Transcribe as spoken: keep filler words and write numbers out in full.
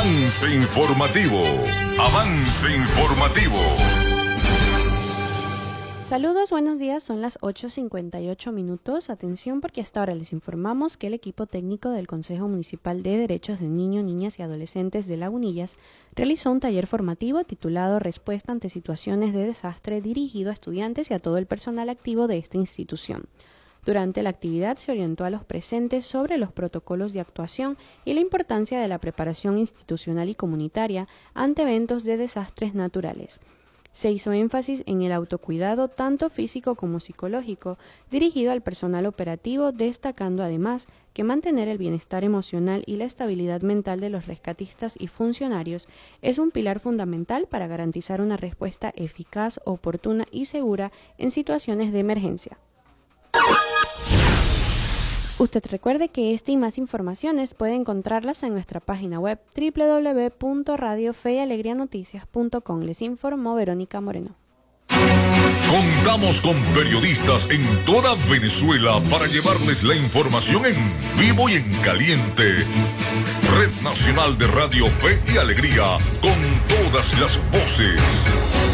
Avance informativo. Avance informativo. Saludos, buenos días, son las ocho cincuenta y ocho minutos. Atención porque hasta ahora les informamos que el equipo técnico del Consejo Municipal de Derechos de Niños, Niñas y Adolescentes de Lagunillas realizó un taller formativo titulado Respuesta ante situaciones de desastre dirigido a estudiantes y a todo el personal activo de esta institución. Durante la actividad se orientó a los presentes sobre los protocolos de actuación y la importancia de la preparación institucional y comunitaria ante eventos de desastres naturales. Se hizo énfasis en el autocuidado tanto físico como psicológico dirigido al personal operativo, destacando además que mantener el bienestar emocional y la estabilidad mental de los rescatistas y funcionarios es un pilar fundamental para garantizar una respuesta eficaz, oportuna y segura en situaciones de emergencia. Usted recuerde que esta y más informaciones puede encontrarlas en nuestra página web doble u doble u doble u punto radio fe y alegría noticias punto com. Les informó Verónica Moreno. Contamos con periodistas en toda Venezuela para llevarles la información en vivo y en caliente. Red Nacional de Radio Fe y Alegría, con todas las voces.